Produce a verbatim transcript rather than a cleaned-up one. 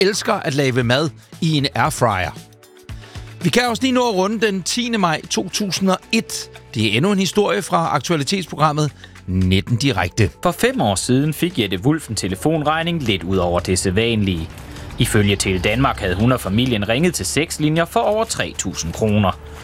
elsker at lave mad i en airfryer. Vi kan også lige nå at runde den tiende maj to tusind og et. Det er endnu en historie fra aktualitetsprogrammet nitten Direkte. For fem år siden fik Jette Wulff en telefonregning lidt ud over det sædvanlige. Ifølge Tele Danmark havde hun og familien ringet til seks linjer for over tre tusind kroner.